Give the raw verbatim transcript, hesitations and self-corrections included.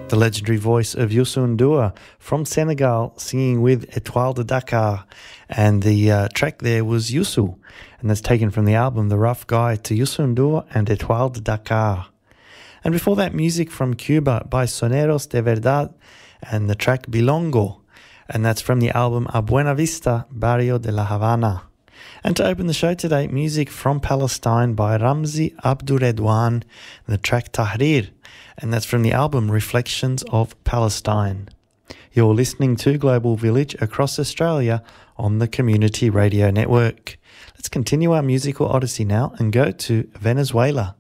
The legendary voice of Youssou N'Dour from Senegal singing with Étoile de Dakar, and the uh, track there was Youssou, and that's taken from the album The Rough Guide to Youssou N'Dour and Étoile de Dakar. And before that, music from Cuba by Soneros de Verdad and the track Bilongo, and that's from the album A Buena Vista, Barrio de la Habana. And to open the show today, music from Palestine by Ramzi Abdurredwan and the track Tahrir, and that's from the album Reflections of Palestine. You're listening to Global Village across Australia on the Community Radio Network. Let's continue our musical odyssey now and go to Venezuela.